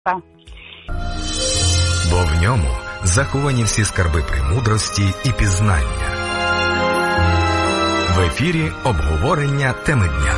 Бо в ньому заховані всі скарби премудрості і пізнання. В ефірі обговорення теми дня.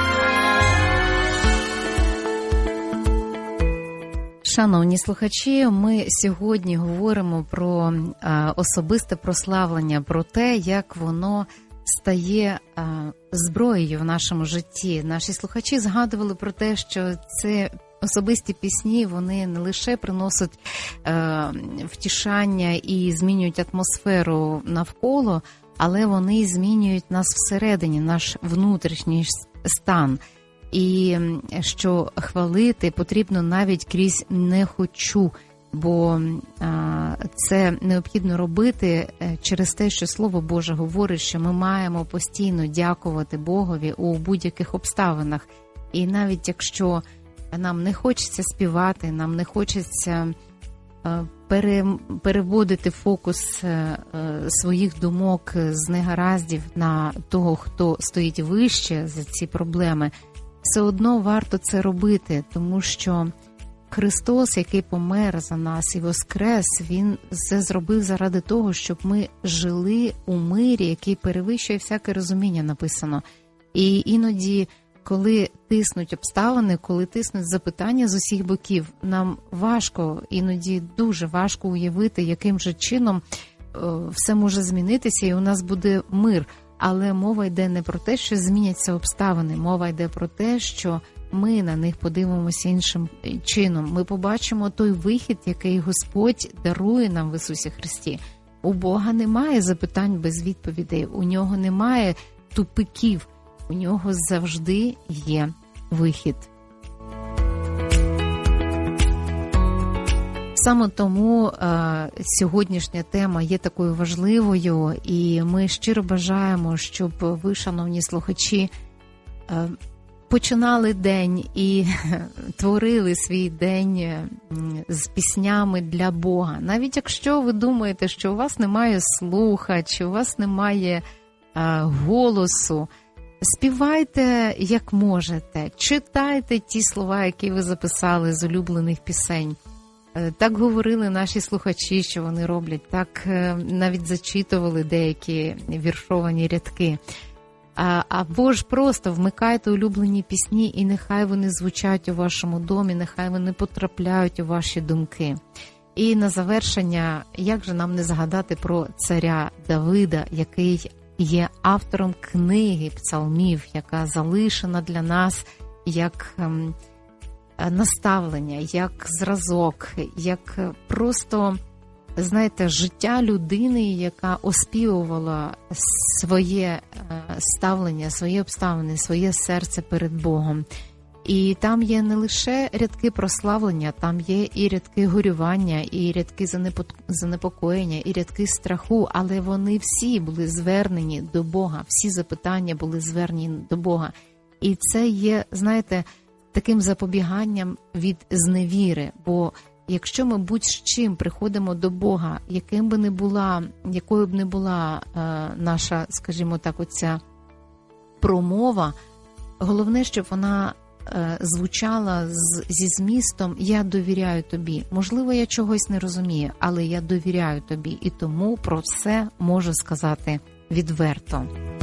Шановні слухачі, ми сьогодні говоримо про особисте прославлення, про те, як воно стає зброєю в нашому житті. Наші слухачі згадували про те, що це особисті пісні, вони не лише приносять втішання і змінюють атмосферу навколо, але вони змінюють нас всередині, наш внутрішній стан. І що хвалити потрібно навіть крізь «не хочу», бо це необхідно робити через те, що Слово Боже говорить, що ми маємо постійно дякувати Богові у будь-яких обставинах. І навіть якщо нам не хочеться співати, нам не хочеться переводити фокус своїх думок з негараздів на того, хто стоїть вище за ці проблеми, все одно варто це робити, тому що Христос, який помер за нас і воскрес, Він це зробив заради того, щоб ми жили у мирі, який перевищує всяке розуміння, написано. І іноді, коли тиснуть обставини, коли тиснуть запитання з усіх боків, нам важко, іноді дуже важко уявити, яким же чином все може змінитися і у нас буде мир. Але мова йде не про те, що зміняться обставини, мова йде про те, що ми на них подивимося іншим чином. Ми побачимо той вихід, який Господь дарує нам в Ісусі Христі. У Бога немає запитань без відповідей, у Нього немає тупиків, у Нього завжди є вихід. Саме тому сьогоднішня тема є такою важливою, і ми щиро бажаємо, щоб ви, шановні слухачі, починали день і творили свій день з піснями для Бога. Навіть якщо ви думаєте, що у вас немає слуха, чи у вас немає голосу, співайте як можете, читайте ті слова, які ви записали з улюблених пісень. Так говорили наші слухачі, що вони роблять, так навіть зачитували деякі віршовані рядки. Або ж просто вмикайте улюблені пісні, і нехай вони звучать у вашому домі, нехай вони потрапляють у ваші думки. І на завершення, як же нам не згадати про царя Давида, який є автором книги псалмів, яка залишена для нас як наставлення, як зразок, як просто, знаєте, життя людини, яка оспівувала своє ставлення, свої обставини, своє серце перед Богом. І там є не лише рядки прославлення, там є і рядки горювання, і рядки занепокоєння, і рядки страху, але вони всі були звернені до Бога, всі запитання були звернені до Бога. І це є, знаєте, таким запобіганням від зневіри, бо якщо ми будь-чим приходимо до Бога, якою б не була наша, скажімо так, оця промова, головне, щоб вона звучала зі змістом «Я довіряю тобі». Можливо, я чогось не розумію, але я довіряю тобі, і тому про все можу сказати відверто.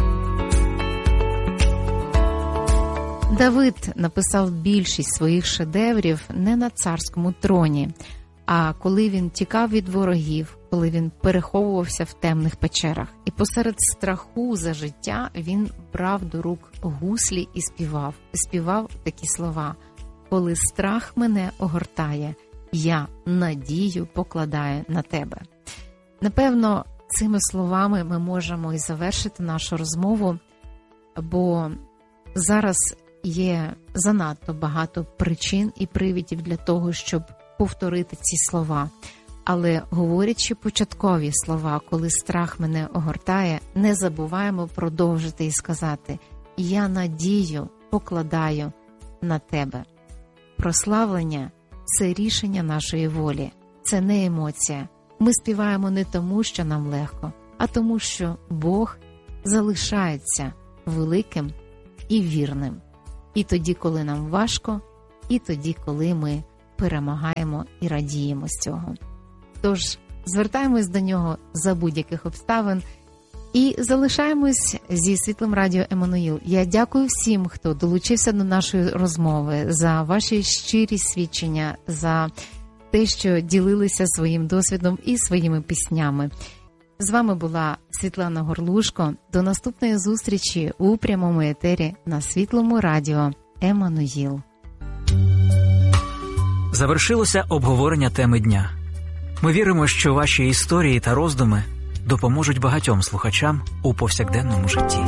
Давид написав більшість своїх шедеврів не на царському троні, а коли він тікав від ворогів, коли він переховувався в темних печерах. І посеред страху за життя він брав до рук гуслі і співав такі слова: «Коли страх мене огортає, я надію покладаю на тебе». Напевно, цими словами ми можемо і завершити нашу розмову, бо зараз є занадто багато причин і привідів для того, щоб повторити ці слова. Але говорячи початкові слова, коли страх мене огортає, не забуваємо продовжити і сказати: «Я надію покладаю на тебе». Прославлення – це рішення нашої волі, це не емоція. Ми співаємо не тому, що нам легко, а тому, що Бог залишається великим і вірним. І тоді, коли нам важко, і тоді, коли ми перемагаємо і радіємо з цього. Тож, звертаємось до нього за будь-яких обставин і залишаємось зі Світлим Радіо Еммануїл. Я дякую всім, хто долучився до нашої розмови, за ваші щирі свідчення, за те, що ділилися своїм досвідом і своїми піснями. З вами була Світлана Горлушко. До наступної зустрічі у прямому етері на Світлому Радіо Еммануїл. Завершилося обговорення теми дня. Ми віримо, що ваші історії та роздуми допоможуть багатьом слухачам у повсякденному житті.